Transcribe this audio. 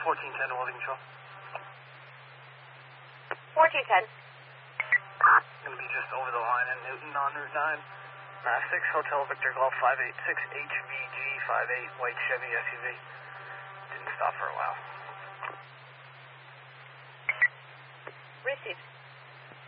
1410 to Welding Control. 1410. Going to be just over the line in Newton on Route 9. 6 Hotel Victor Golf 586 HVG 58 white Chevy SUV. Didn't stop for a while.